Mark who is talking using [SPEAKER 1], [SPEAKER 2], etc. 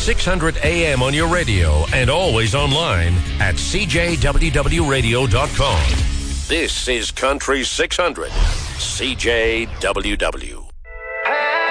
[SPEAKER 1] 600 AM on your radio and always online at cjwwradio.com. This is Country 600, CJWW.